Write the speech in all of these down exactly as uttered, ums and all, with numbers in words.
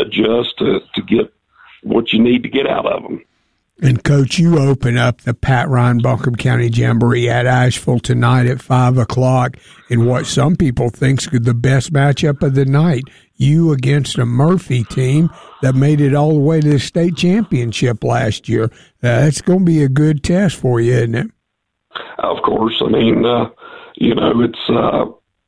adjust to, to get what you need to get out of them. And, Coach, you open up the Pat Ryan Buncombe County Jamboree at Asheville tonight at five o'clock in what some people think is the best matchup of the night. You against a Murphy team that made it all the way to the state championship last year. Uh, that's going to be a good test for you, isn't it? Of course. I mean, uh, you know, it's uh,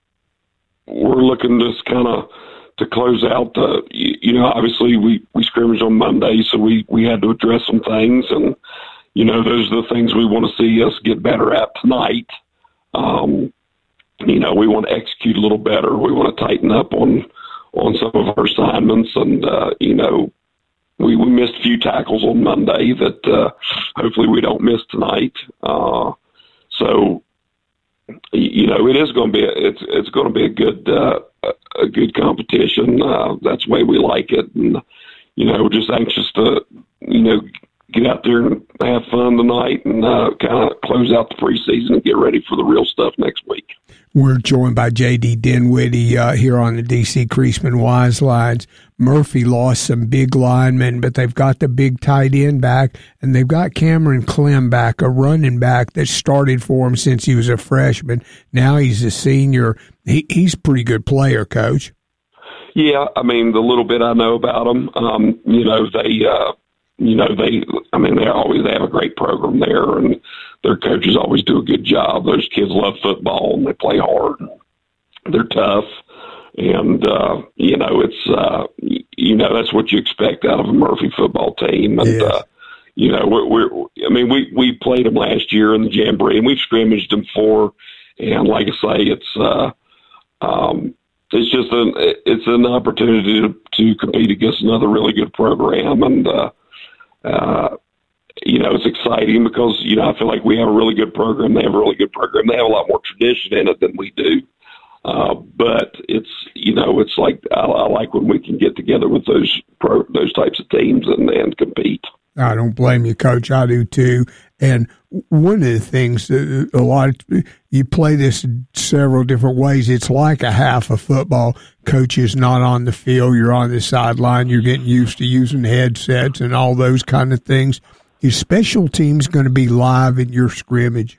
we're looking to kind of to close out the, you, you know, obviously we, we scrimmaged on Monday, so we, we had to address some things. And, you know, those are the things we want to see us get better at tonight. Um, you know, we want to execute a little better. We want to tighten up on, on some of our assignments. And, uh, you know, we, we missed a few tackles on Monday that uh, hopefully we don't miss tonight. Uh, so, you know, it is going to be, a, it's, it's going to be a good, uh, a good competition. Uh, that's the way we like it. And, you know, we're just anxious to, you know, get out there and have fun tonight and uh, kind of close out the preseason and get ready for the real stuff next week. We're joined by J D Dinwiddie uh, here on the D C Creasman Wise Lines. Murphy lost some big linemen, but they've got the big tight end back, and they've got Cameron Clem back, a running back that started for him since he was a freshman. Now he's a senior. He, he's a pretty good player, Coach. Yeah, I mean, the little bit I know about them, um, you know, they, uh, you know, they, I mean, they always they have a great program there, and their coaches always do a good job. Those kids love football, and they play hard. They're tough. And, uh, you know, it's, uh, you know, that's what you expect out of a Murphy football team. And, yes. uh, you know, we're, we're, I mean, we, we played them last year in the Jamboree, and we've scrimmaged them for, and like I say, it's, uh, um, it's just an, it's an opportunity to, to compete against another really good program. And, uh, uh, you know, it's exciting because, you know, I feel like we have a really good program. They have a really good program. They have a lot more tradition in it than we do. Uh, but it's, you know, it's like, I, I like when we can get together with those pro, those types of teams and, and compete. I don't blame you, Coach. I do too. And one of the things that a lot of, you play this several different ways. It's like a half of football. Coach is not on the field. You're on the sideline. You're getting used to using headsets and all those kind of things. Is special teams going to be live in your scrimmage?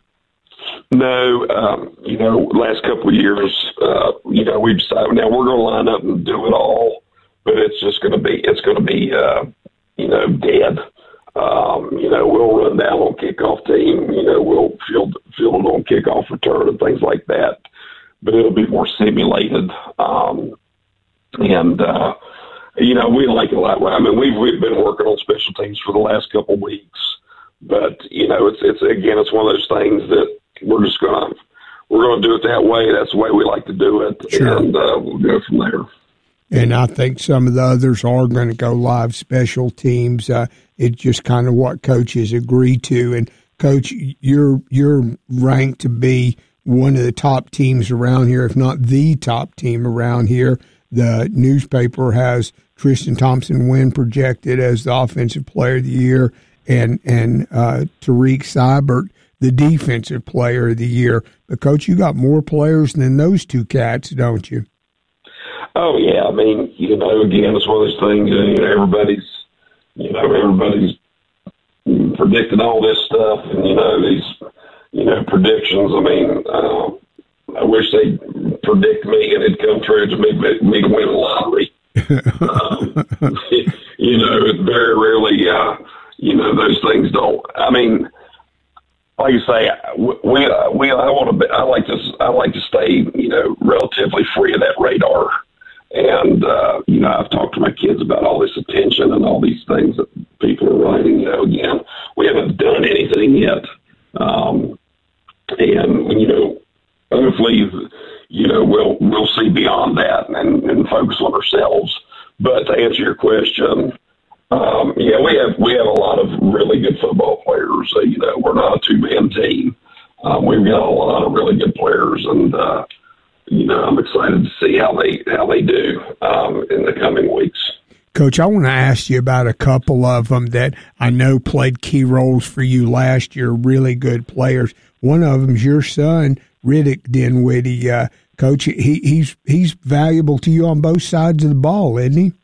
No, um, you know, last couple of years, uh, you know, we've decided now we're going to line up and do it all, but it's just going to be, it's going to be, uh, you know, dead. Um, you know, we'll run down on kickoff team, you know, we'll field, field on kickoff return and things like that, but it'll be more simulated. Um, and, uh, you know, we like it that way. I mean, we've, we've been working on special teams for the last couple of weeks, but, you know, it's, it's, again, it's one of those things that, we're just going to, we're going to do it that way. That's the way we like to do it. Sure. And uh, we'll go from there. And I think some of the others are going to go live special teams. Uh, it's just kind of what coaches agree to. And Coach, you're, you're ranked to be one of the top teams around here, if not the top team around here. The newspaper has Tristan Thompson-Wynn projected as the offensive player of the year, and, and uh, Tariq Seibert, the defensive player of the year. But, Coach, you got more players than those two cats, don't you? Oh, yeah. I mean, you know, again, it's one of those things, you know, everybody's, you know, everybody's predicting all this stuff and, you know, these, you know, predictions. I mean, uh, I wish they'd predict me and it'd come true to me, me to win the lottery. um, you know, it's very rarely, uh, you know, those things don't, I mean, like you say, we we I want to. Be, I like to. I like to stay, you know, relatively free of that radar. And uh, you know, I've talked to my kids about all this attention and all these things that people are writing. You know, again, we haven't done anything yet. Um, and you know, hopefully, you know, we'll we'll see beyond that and, and focus on ourselves. But to answer your question. Um, yeah, we have we have a lot of really good football players. Uh, you know, we're not a two-man team. Um, we've got a lot of really good players, and uh, you know, I'm excited to see how they how they do um, in the coming weeks. Coach, I want to ask you about a couple of them that I know played key roles for you last year. Really good players. One of them's your son, Riddick Dinwiddie. Uh, Coach, he, he's he's valuable to you on both sides of the ball, isn't he?